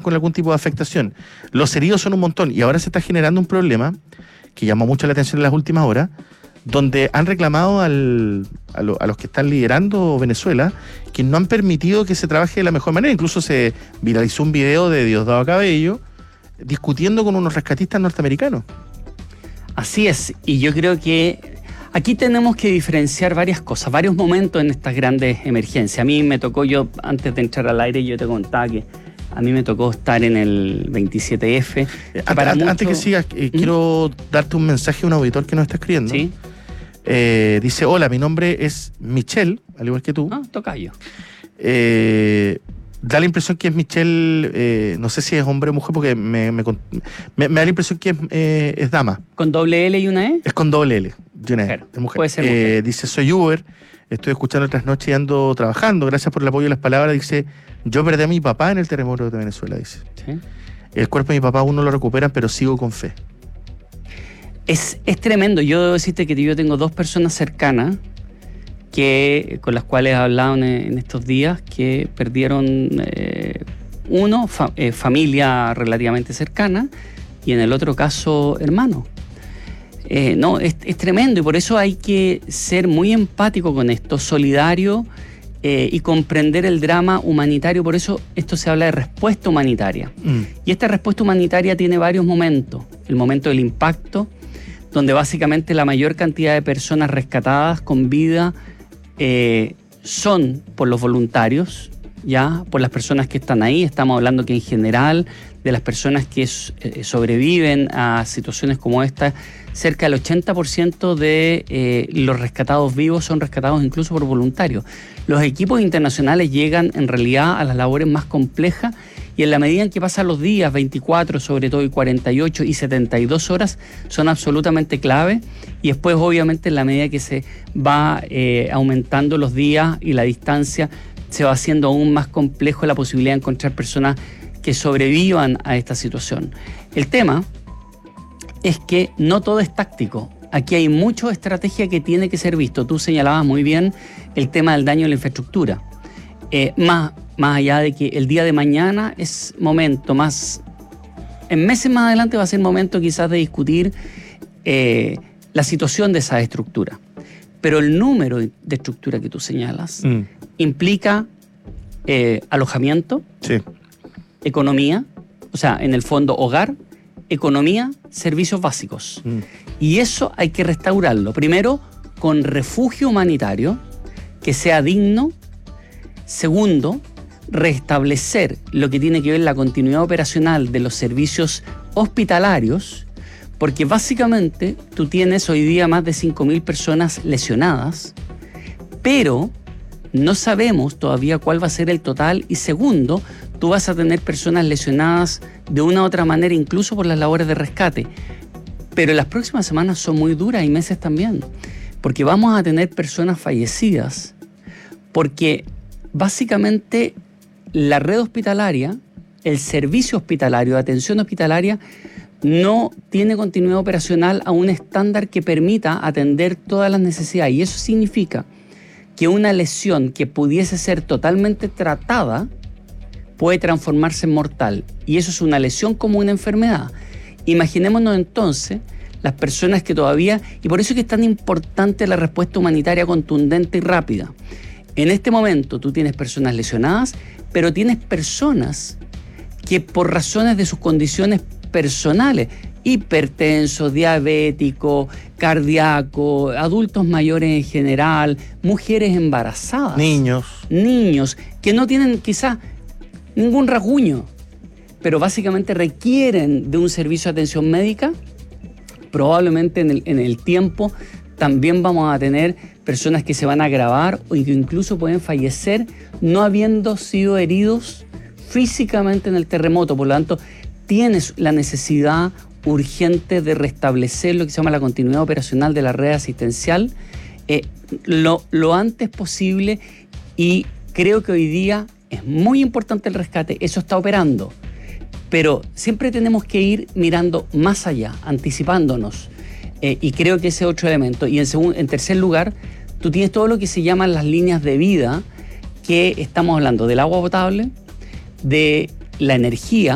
con algún tipo de afectación. Los heridos son un montón y ahora se está generando un problema que llamó mucho la atención en las últimas horas, donde han reclamado a los que están liderando Venezuela que no han permitido que se trabaje de la mejor manera. Incluso se viralizó un video de Diosdado Cabello discutiendo con unos rescatistas norteamericanos. Así es, y yo creo que aquí tenemos que diferenciar varias cosas, varios momentos en estas grandes emergencias. A mí me tocó, antes de entrar al aire, yo te contaba que a mí me tocó estar en el 27F. Antes que sigas, quiero darte un mensaje a un auditor que nos está escribiendo. ¿Sí? Dice, hola, mi nombre es Michelle, al igual que tú. Tocayo. Da la impresión que es Michelle, no sé si es hombre o mujer, porque me da la impresión que es dama. ¿Con doble L y una E? Es con doble L y una E. Es mujer. Puede ser mujer. Dice, soy Uber, estoy escuchando otras noches y ando trabajando. Gracias por el apoyo y las palabras. Dice, yo perdí a mi papá en el terremoto de Venezuela, dice. ¿Sí? El cuerpo de mi papá aún no lo recuperan, pero sigo con fe. Es tremendo. Yo debo decirte que yo tengo 2 personas cercanas con las cuales he hablado en estos días, que perdieron familia relativamente cercana, y en el otro caso, hermano. Es tremendo, y por eso hay que ser muy empático con esto, solidario, y comprender el drama humanitario. Por eso esto se habla de respuesta humanitaria. Y esta respuesta humanitaria tiene varios momentos. El momento del impacto, donde básicamente la mayor cantidad de personas rescatadas con vida son por los voluntarios, ya por las personas que están ahí. Estamos hablando que en general de las personas que sobreviven a situaciones como esta, cerca del 80% de los rescatados vivos son rescatados incluso por voluntarios. Los equipos internacionales llegan en realidad a las labores más complejas, y en la medida en que pasan los días, 24 sobre todo, y 48 y 72 horas, son absolutamente clave. Y después, obviamente, en la medida que se va aumentando los días y la distancia, se va haciendo aún más complejo la posibilidad de encontrar personas que sobrevivan a esta situación. El tema es que no todo es táctico. Aquí hay mucha estrategia que tiene que ser visto. Tú señalabas muy bien el tema del daño a la infraestructura. Más allá de que el día de mañana es momento en meses más adelante va a ser momento quizás de discutir la situación de esa estructura. Pero el número de estructura que tú señalas implica alojamiento, sí, economía, o sea, en el fondo hogar, economía, servicios básicos. Y eso hay que restaurarlo. Primero, con refugio humanitario que sea digno. Segundo, restablecer lo que tiene que ver la continuidad operacional de los servicios hospitalarios, porque básicamente tú tienes hoy día más de 5.000 personas lesionadas, pero no sabemos todavía cuál va a ser el total. Y segundo, tú vas a tener personas lesionadas de una u otra manera, incluso por las labores de rescate. Pero las próximas semanas son muy duras, y meses también, porque vamos a tener personas fallecidas, porque básicamente la red hospitalaria, el servicio hospitalario, de atención hospitalaria, no tiene continuidad operacional a un estándar que permita atender todas las necesidades. Y eso significa que una lesión que pudiese ser totalmente tratada puede transformarse en mortal. Y eso es una lesión como una enfermedad. Imaginémonos entonces las personas que todavía... Y por eso es que es tan importante la respuesta humanitaria contundente y rápida. En este momento tú tienes personas lesionadas, pero tienes personas que por razones de sus condiciones personales, hipertenso, diabético, cardíaco, adultos mayores en general, mujeres embarazadas, niños que no tienen quizás ningún rasguño, pero básicamente requieren de un servicio de atención médica. Probablemente en el tiempo también vamos a tener personas que se van a agravar o que incluso pueden fallecer no habiendo sido heridos físicamente en el terremoto. Por lo tanto, tienes la necesidad urgente de restablecer lo que se llama la continuidad operacional de la red asistencial lo antes posible, y creo que hoy día es muy importante el rescate. Eso está operando, pero siempre tenemos que ir mirando más allá, anticipándonos, y creo que ese es otro elemento. Y en tercer lugar, tú tienes todo lo que se llaman las líneas de vida, que estamos hablando del agua potable, de la energía,